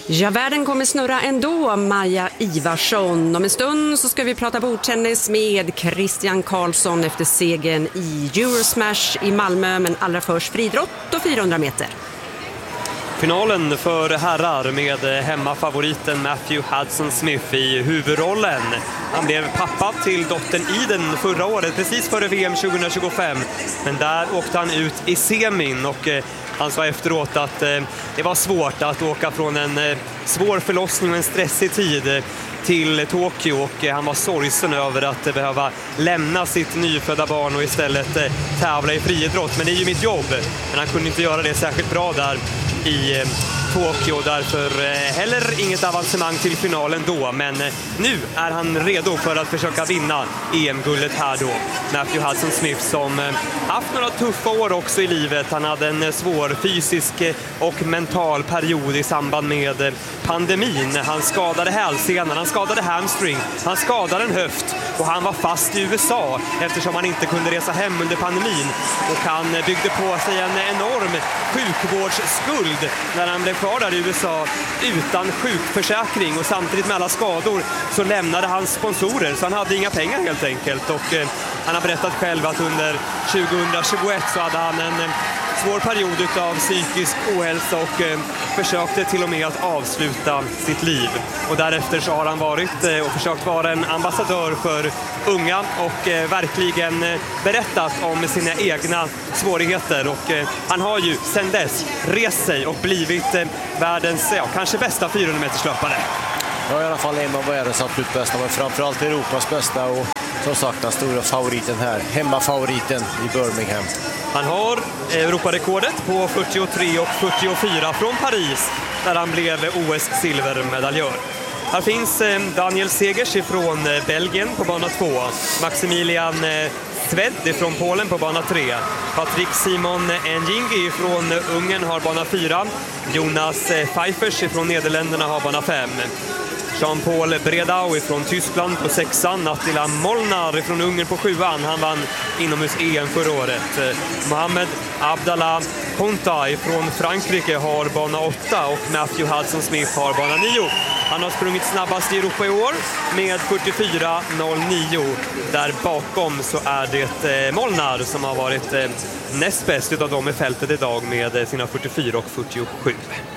Ja, världen kommer snurra ändå, Maja Ivarsson. Om en stund så ska vi prata bordtennis med Christian Karlsson efter segern i Eurosmash i Malmö, men allra först friidrott och 400 meter. Finalen för herrar med hemmafavoriten Matthew Hudson-Smith i huvudrollen. Han blev pappa till dottern Iden förra året, precis före VM 2025. Men där åkte han ut i semin och han sa efteråt att det var svårt att åka från en svår förlossning och en stressig tid till Tokyo, och han var sorgsen över att behöva lämna sitt nyfödda barn och istället tävla i friidrott. Men det är ju mitt jobb, men han kunde inte göra det särskilt bra där i Tokyo, därför heller inget avancemang till finalen då. Men nu är han redo för att försöka vinna EM-guldet här då. Matthew Hudson-Smith som haft några tuffa år också i livet. Han hade en svår fysisk och mental period i samband med pandemin. Han skadade hälsenan, han skadade hamstring, han skadade en höft och han var fast i USA eftersom han inte kunde resa hem under pandemin. Och han byggde på sig en enorm sjukvårdsskuld när han blev kvar där i USA utan sjukförsäkring, och samtidigt med alla skador så lämnade hans sponsorer, så han hade inga pengar helt enkelt. Och han har berättat själv att under 2021 så hade han en svår period av psykisk ohälsa och försökte till och med att avsluta sitt liv. Och därefter så har han varit och försökt vara en ambassadör för unga och verkligen berättat om sina egna svårigheter. Och han har ju sedan dess rest sig och blivit världens kanske bästa 400-meterslöpare. Ja, i alla fall en av världens absolut bästa, men framförallt Europas bästa, och som sagt den stora favoriten här, hemmafavoriten i Birmingham. Han har Europarekordet på 43 och 44 från Paris där han blev OS-silvermedaljör. Här finns Daniel Segers från Belgien på bana 2, Maximilian Sved från Polen på bana 3, Patrik Simon Njingi från Ungern har bana 4, Jonas Pfeiffers från Nederländerna har bana 5. Jean-Paul Bredau från Tyskland på 6an, Attila Molnar från Ungern på 7an, han vann inomhus-EM förra året. Mohamed Abdallah Konta från Frankrike har bana 8 och Matthew Hudson-Smith har bana 9. Han har sprungit snabbast i Europa i år med 44.09. Där bakom så är det Molnar som har varit näst bäst utav dem i fältet idag med sina 44 och 47.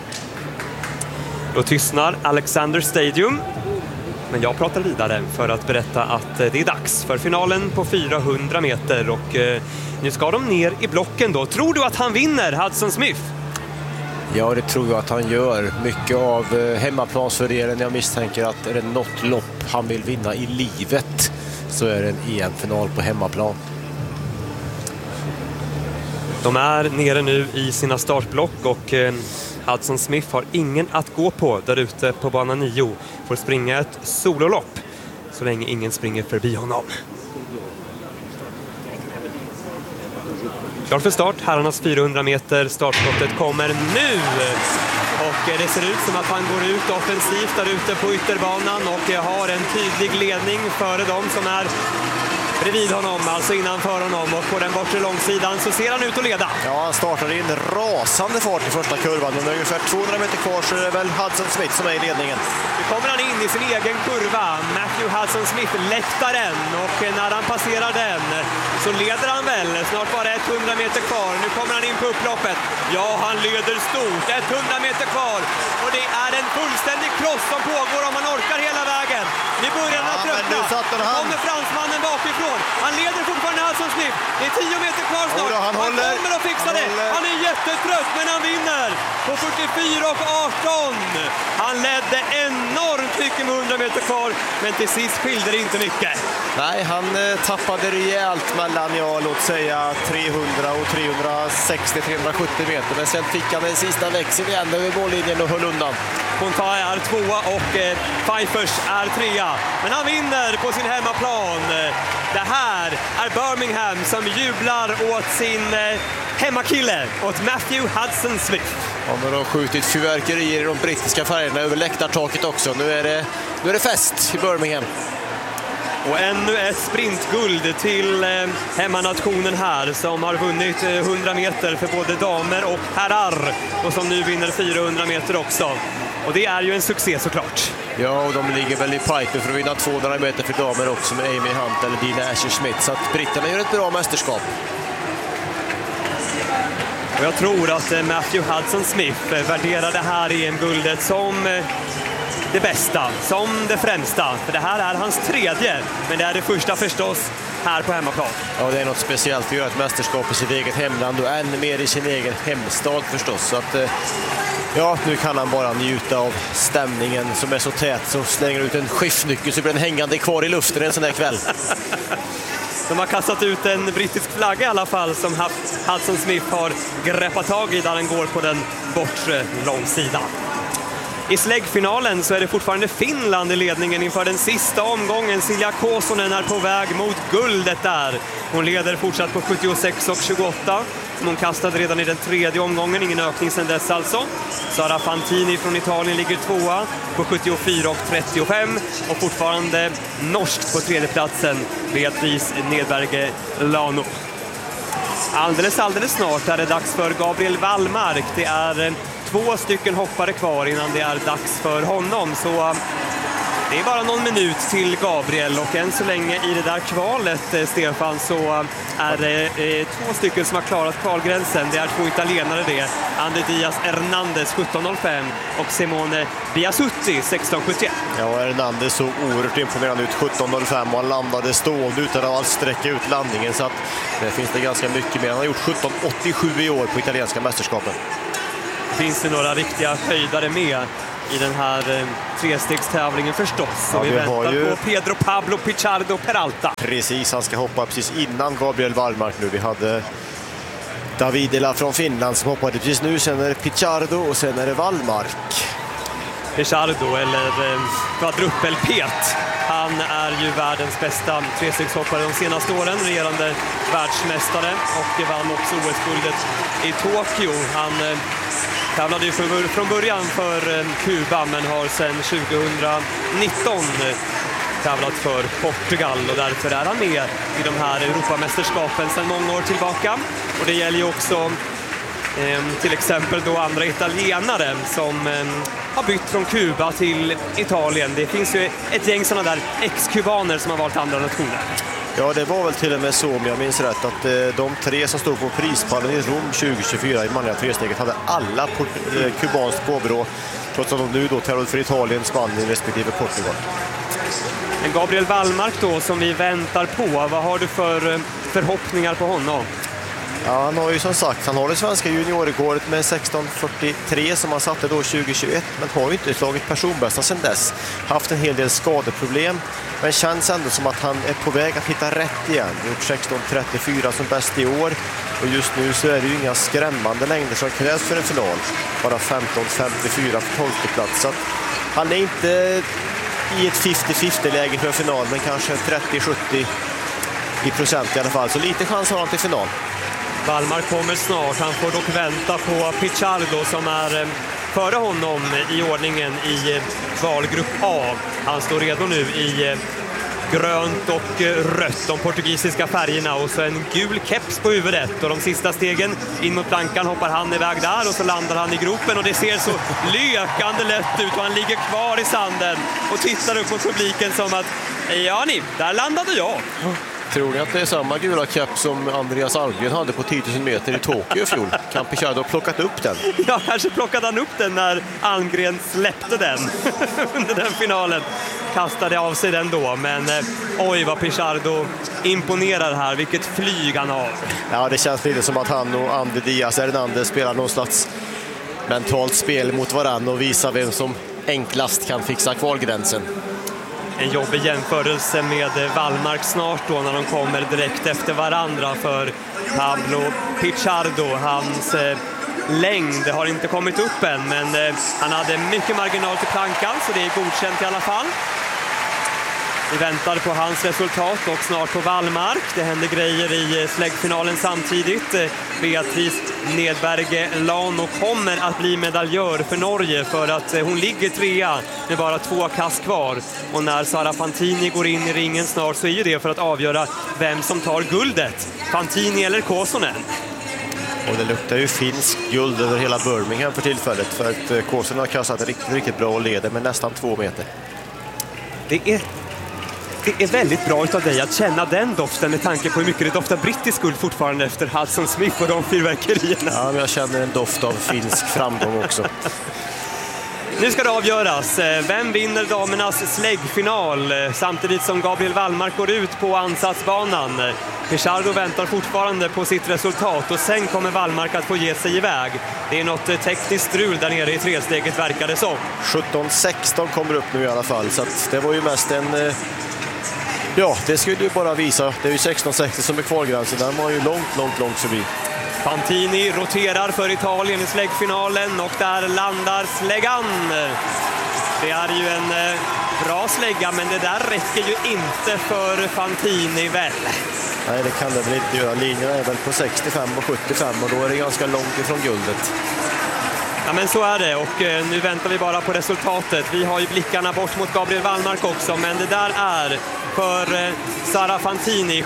Då tystnar Alexander Stadium, men jag pratar vidare för att berätta att det är dags för finalen på 400 meter och nu ska de ner i blocken då. Tror du att han vinner, Hudson-Smith? Ja, det tror jag att han gör. Mycket av hemmaplansfördelen. Jag misstänker att är det något lopp han vill vinna i livet så är det en EM-final på hemmaplan. De är nere nu i sina startblock och Hudson-Smith har ingen att gå på där ute på bana 9. Får springa ett sololopp så länge ingen springer förbi honom. Klart för start, herrarnas 400 meter. Startskottet kommer nu. Och det ser ut som att han går ut offensivt där ute på ytterbanan och har en tydlig ledning före dem som är bredvid honom, alltså innanför honom, och på den bortre långsidan så ser han ut att leda. Ja, han startar i en rasande fart i första kurvan, men ungefär 200 meter kvar så är det väl Hudson-Smith som är i ledningen. Nu kommer han in i sin egen kurva, Matthew Hudson-Smith, läktaren, och när han passerar den så leder han väl, snart bara 100 meter kvar. Nu kommer han in på upploppet. Ja, han leder stort, 100 meter kvar, och det är en fullständig kross som pågår om man orkar hela vägen. Nu börjar han tröttna. Nu kommer fransmannen bakifrån. Han leder fortfarande Hudson-Smith. Det är 10 meter kvar snart. Han kommer att fixa det. Han är jättetrött, men han vinner på 44 och 18. Han ledde enormt mycket med 100 meter kvar, men till sist skilde det inte mycket. Nej, han tappade rejält mellan, låt säga 300 och 360-370 meter. Men sen fick han den sista växeln igen över mållinjen och höll undan. Konta är 2:a och Pfeiffers är 3:a. Men han vinner på sin hemmaplan. Det här är Birmingham som jublar åt sin hemmakille, åt Matthew Hudson-Smith. Ja, men de har skjutit fyrverkerier i de brittiska färgerna över läktartaket också. Nu är det fest i Birmingham. Och ännu ett sprintguld till hemmanationen här som har vunnit 100 meter för både damer och herrar och som nu vinner 400 meter också. Och det är ju en succé såklart. Ja, och de ligger väl i pipen för att vinna 200 meter för damer också med Amy Hunt eller Dina Asher-Smith. Så att britterna gör ett bra mästerskap. Och jag tror att Matthew Hudson-Smith värderar det här EM-guldet som det bästa, som det främsta. För det här är hans tredje, men det är det första förstås här på hemmaplan. Ja, det är något speciellt att göra ett mästerskap i sitt eget hemland och ännu mer i sin egen hemstad förstås. Så att, ja, nu kan han bara njuta av stämningen som är så tät, så slänger ut en skiftnyckel så blir den hängande kvar i luften en sån här kväll. De har kastat ut en brittisk flagga i alla fall som Hudson Smith har greppat tag i där den går på den bortre långsidan. I släggfinalen så är det fortfarande Finland i ledningen inför den sista omgången. Silja Kosonen är på väg mot guldet där. Hon leder fortsatt på 76,28 som hon kastade redan i den tredje omgången. Ingen ökning sedan dess alltså. Sara Fantini från Italien ligger tvåa på 74,35 och fortfarande norskt på tredjeplatsen Beatrice Nedberge Lano. Alldeles snart är det dags för Gabriel Wallmark. Det är 2 stycken hoppare kvar innan det är dags för honom. Så det är bara någon minut till Gabriel och än så länge i det där kvalet, Stefan, så är det 2 stycken som har klarat kvalgränsen. Det är 2 italienare det. Ander Diaz Hernandez 17,05 och Simone Biasutti 16,71. Ja, Hernandez såg oerhört imponerande ut 17,05 och han landade stående utan att alls sträcka ut landningen. Så att det finns det ganska mycket mer. Han har gjort 17,87 i år på italienska mästerskapen. Finns det några riktiga höjdare med i den här trestegstävlingen förstås. Ja, och vi väntar ju på Pedro Pablo Pichardo Peralta. Precis, han ska hoppa precis innan Gabriel Wallmark nu. Vi hade Davidela från Finland som hoppade precis nu. Sen är det Pichardo och sen är det Wallmark. Pichardo eller kvadruppelpet. Han är ju världens bästa trestegshoppare de senaste åren, regerande världsmästare och vann också OS-guldet i Tokyo. Han tävlade ju från början för Kuba men har sedan 2019 tävlat för Portugal och därför är han med i de här Europamästerskapen sedan många år tillbaka. Och det gäller ju också till exempel då andra italienare som har bytt från Kuba till Italien. Det finns ju ett gäng sådana där ex-kubaner som har valt andra nationer. Ja, det var väl till och med så, om jag minns rätt, att de 3 som stod på prispallen i Rom 2024 i manliga tresteget hade alla kubanskt påbrå, trots att de nu då tävlade för Italien, Spanien respektive Portugal. Men Gabriel Wallmark då, som vi väntar på, vad har du för förhoppningar på honom? Ja, han har ju som sagt, han har det svenska juniorrekordet med 16,43 som han satte då 2021, men har ju inte slagit personbästa sedan dess. Haft en hel del skadeproblem, men känns ändå som att han är på väg att hitta rätt igen. Gjort 16,34 som bäst i år och just nu så är det ju inga skrämmande längder som krävs för en final. Bara 15,54 för 12:e plats. Så att han är inte i ett 50-50-läge för en final, men kanske 30-70% i alla fall. Så lite chans har han till final. Wallmark kommer snart. Han får dock vänta på Pichardo som är före honom i ordningen i valgrupp A. Han står redo nu i grönt och rött, de portugisiska färgerna, och så en gul keps på huvudet. Och de sista stegen in mot plankan hoppar han iväg där och så landar han i gropen och det ser så lökande lätt ut och han ligger kvar i sanden och tittar upp på publiken som att ja ni, där landade jag. Tror ni att det är samma gula keps som Andreas Almgren hade på 10 000 meter i Tokyo i fjol? Kan Pichardo ha plockat upp den? Ja, kanske plockade han upp den när Almgren släppte den under den finalen. Kastade av sig den då, men oj vad Pichardo imponerar här. Vilket flyg han har. Ja, det känns lite som att han och Ander Diaz Hernandez spelar någon slags mentalt spel mot varann och visar vem som enklast kan fixa kvalgränsen. En jobbig jämförelse med Wallmark snart då när de kommer direkt efter varandra för Pablo Pichardo. Hans längd har inte kommit upp än, men han hade mycket marginal till plankan så det är godkänt i alla fall. Vi väntar på hans resultat och snart på Wallmark. Det händer grejer i släggfinalen samtidigt. Beatrice Nedberge Lano kommer att bli medaljör för Norge för att hon ligger trea med bara 2 kast kvar. Och när Sara Fantini går in i ringen snart så är ju det för att avgöra vem som tar guldet. Fantini eller Kosonen. Och det luktar ju finsk guld över hela Birmingham för tillfället, för att Kåsen har kastat riktigt bra och leder med nästan 2 meter. Det är väldigt bra utav dig att känna den doften med tanke på hur mycket det doftar brittisk guld fortfarande efter Hudson Smith och de fyrverkerierna. Ja, men jag känner en doft av finsk framgång också. Nu ska det avgöras. Vem vinner damernas släggfinal samtidigt som Gabriel Wallmark går ut på ansatsbanan? Pichardo väntar fortfarande på sitt resultat och sen kommer Wallmark att få ge sig iväg. Det är något tekniskt strul där nere i tresteget verkar det som. 17-16 kommer upp nu i alla fall, så att det var ju mest en... Ja, det skulle ju bara visa. Det är ju 16-60 som är kvalgränsen. Den var ju långt förbi. Fantini roterar för Italien i släggfinalen och där landar släggan. Det är ju en bra slägga, men det där räcker ju inte för Fantini väl. Nej, det kan det väl inte göra. Linjerna är väl på 65 och 75 och då är det ganska långt ifrån guldet. Ja, men så är det, och nu väntar vi bara på resultatet. Vi har ju blickarna bort mot Gabriel Wallmark också, men det där är för Sara Fantini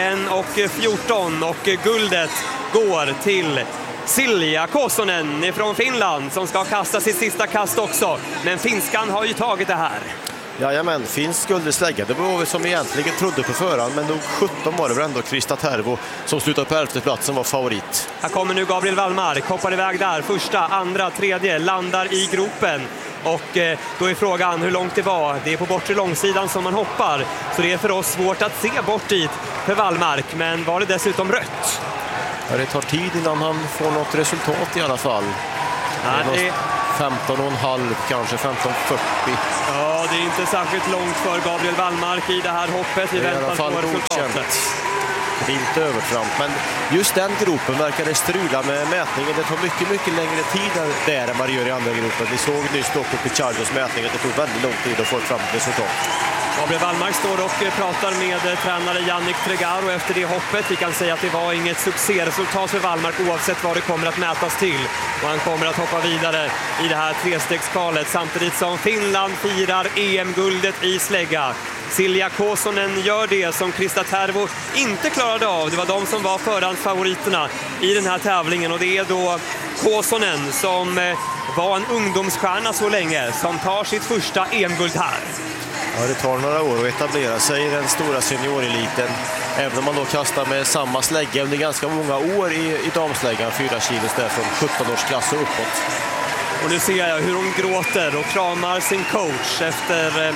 71-14 och guldet går till Silja Kosonen från Finland som ska kasta sitt sista kast också. Men finskan har ju tagit det här. Jajamän, finsk guld i slägga. Det var vi som egentligen trodde på förhand, men nog 17 var det väl ändå Krista Tervo som slutade på 11:e plats som var favorit. Här kommer nu Gabriel Wallmark, hoppar iväg där, första, andra, tredje, landar i gropen. Och då är frågan hur långt det var. Det är på bortre långsidan som man hoppar, så det är för oss svårt att se bort dit för Wallmark. Men var det dessutom rött? Ja, det tar tid innan han får något resultat i alla fall. Ja, 15,5 kanske, 15,40. Ja, det är inte särskilt långt för Gabriel Wallmark i det här hoppet. Vi väntar på resultatet. Det är inte övertramp, men just den gropen verkar det strula med mätningen. Det tar mycket längre tid där än vad det gör i andra gropen. Vi såg nyss då på Pichardos mätning att det tog väldigt lång tid att få fram ett resultat. Gabriel Wallmark står och pratar med tränare Yannick Tregaro efter det hoppet. Vi kan säga att det var inget succéresultat för Wallmark oavsett vad det kommer att mätas till. Och han kommer att hoppa vidare i det här trestegskalet samtidigt som Finland firar EM-guldet i slägga. Silja Kosonen gör det som Krista Tervo inte klarade av. Det var de som var förhandsfavoriterna i den här tävlingen, och det är då Kosonen som var en ungdomsstjärna så länge som tar sitt första EM-guld här. Ja, det tar några år att etablera sig i den stora senioreliten. Även om man då kastar med samma slägga under ganska många år i damsläggan, 4 kilos där från 17-årsklass och uppåt. Och nu ser jag hur hon gråter och kramar sin coach efter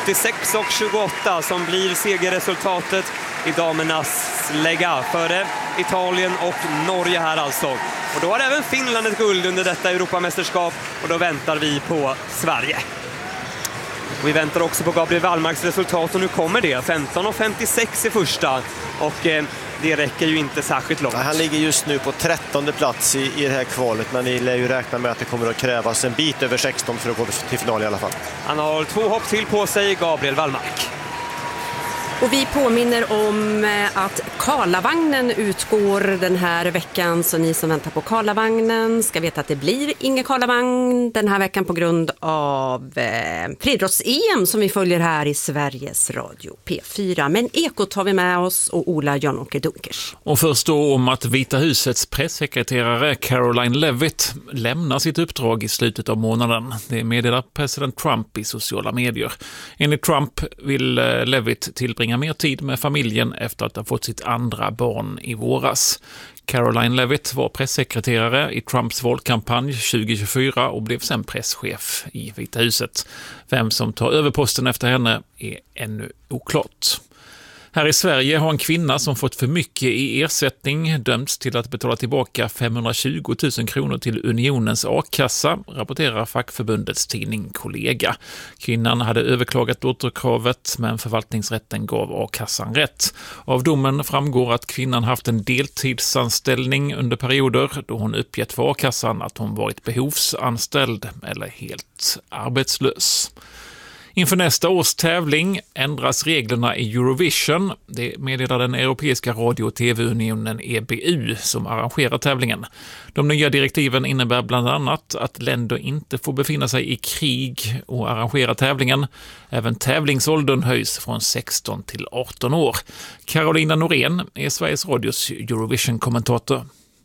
76-28 som blir segerresultatet i damernas slägga före Italien och Norge här alltså. Och då har även Finland ett guld under detta Europamästerskap, och då väntar vi på Sverige. Och vi väntar också på Gabriel Wallmarks resultat, och nu kommer det. 15,56 i första, och det räcker ju inte särskilt långt. Han ligger just nu på 13:e plats i det här kvalet, men ni lär ju räkna med att det kommer att krävas en bit över 16 för att gå till final i alla fall. Han har 2 hopp till på sig, Gabriel Wallmark. Och vi påminner om att Karlavagnen utgår den här veckan, så ni som väntar på Karlavagnen ska veta att det blir ingen Karlavagn den här veckan på grund av friidrotts-EM som vi följer här i Sveriges Radio P4. Men Ekot har vi med oss och Ola Jan-Åke Dunkers. Och först då om att Vita husets pressekreterare Caroline Levitt lämnar sitt uppdrag i slutet av månaden. Det meddelar president Trump i sociala medier. Enligt Trump vill Levitt tillbringa mer tid med familjen efter att ha fått sitt andra barn i våras. Caroline Levitt var pressekreterare i Trumps valkampanj 2024 och blev sen presschef i Vita huset. Vem som tar över posten efter henne är ännu oklart. Här i Sverige har en kvinna som fått för mycket i ersättning dömts till att betala tillbaka 520 000 kronor till Unionens a-kassa, rapporterar fackförbundets tidning Kollega. Kvinnan hade överklagat återkravet, men förvaltningsrätten gav a-kassan rätt. Av domen framgår att kvinnan haft en deltidsanställning under perioder då hon uppgett för a-kassan att hon varit behovsanställd eller helt arbetslös. Inför nästa års tävling ändras reglerna i Eurovision. Det meddelar den europeiska radio- och tv-unionen EBU som arrangerar tävlingen. De nya direktiven innebär bland annat att länder inte får befinna sig i krig och arrangera tävlingen. Även tävlingsåldern höjs från 16 till 18 år. Carolina Norén är Sveriges Radios Eurovision-kommentator.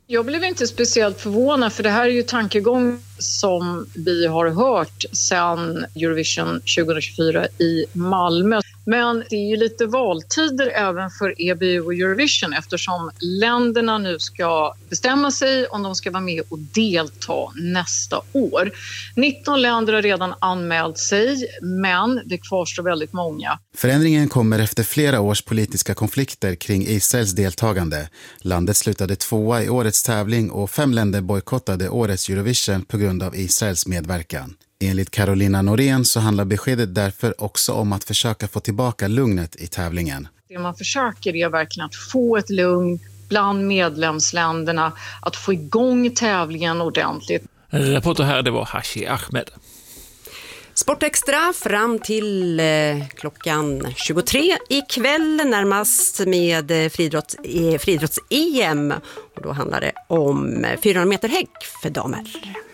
Jag blev inte speciellt förvånad, för det här är ju tankegång som vi har hört sedan Eurovision 2024 i Malmö. Men det är ju lite valtider även för EBU och Eurovision, eftersom länderna nu ska bestämma sig om de ska vara med och delta nästa år. 19 länder har redan anmält sig, men det kvarstår väldigt många. Förändringen kommer efter flera års politiska konflikter kring Israels deltagande. Landet slutade 2:a i årets tävling och 5 länder bojkottade årets Eurovision på grund av Israels medverkan. Enligt Carolina Norén så handlar beskedet därför också om att försöka få tillbaka lugnet i tävlingen. Det man försöker är verkligen att få ett lugn bland medlemsländerna, att få igång tävlingen ordentligt. Reporter här, det var Hashi Ahmed. Sportextra fram till klockan 23 ikväll, närmast med friidrotts-EM. Och då handlar det om 400 meter häck för damer.